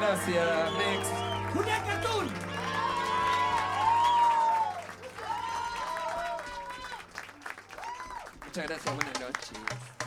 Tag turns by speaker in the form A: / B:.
A: gracias. Next.
B: Julián Cartoon.
A: Muchas gracias, buenas noches.